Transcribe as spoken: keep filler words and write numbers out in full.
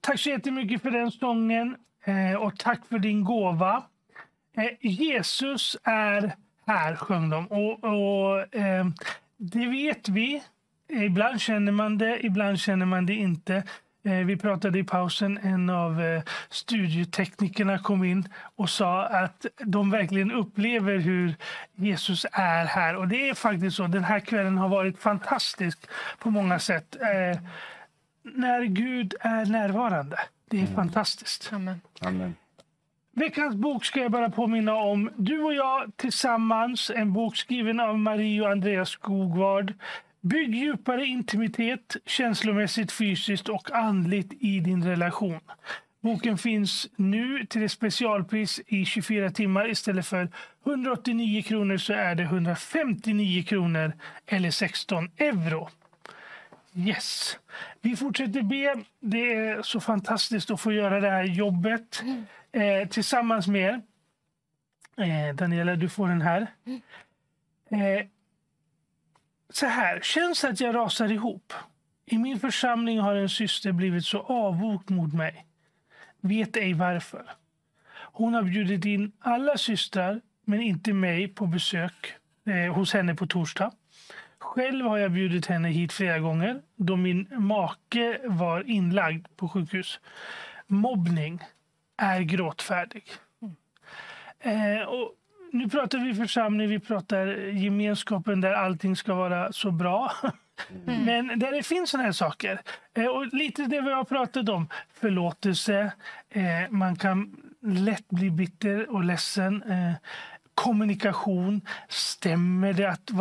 tack så jättemycket för den sången eh, och tack för din gåva. Eh, Jesus är här, sjöng de. Och, och eh, det vet vi. Ibland känner man det, ibland känner man det inte. Eh, vi pratade i pausen, en av eh, studieteknikerna kom in och sa att de verkligen upplever hur Jesus är här. Och det är faktiskt så, den här kvällen har varit fantastisk på många sätt. Eh, när Gud är närvarande, det är mm. fantastiskt. Amen. Amen. Veckans bok ska jag bara påminna om. Du och jag tillsammans, en bok skriven av Marie och Andreas Skogvard. Bygg djupare intimitet, känslomässigt, fysiskt och andligt i din relation. Boken finns nu till ett specialpris i tjugofyra timmar. Istället för hundraåttionio kronor så är det hundrafemtionio kronor eller sexton euro. Yes. Vi fortsätter be. Det är så fantastiskt att få göra det här jobbet eh, tillsammans med er. Eh, Daniela, du får den här. Eh, så här, känns att jag rasar ihop. I min församling har en syster blivit så avvokt mot mig. Vet ej varför. Hon har bjudit in alla systrar, men inte mig, på besök eh, hos henne på torsdag. Själv har jag bjudit henne hit flera gånger då min make var inlagd på sjukhus. Mobbning är gråtfärdig. Eh, och nu pratar vi församling, vi pratar gemenskapen där allting ska vara så bra. Mm. Men där det finns såna här saker. Eh, och lite det vi har pratat om. Förlåtelse. Eh, man kan lätt bli bitter och ledsen. Eh, kommunikation. Stämmer det att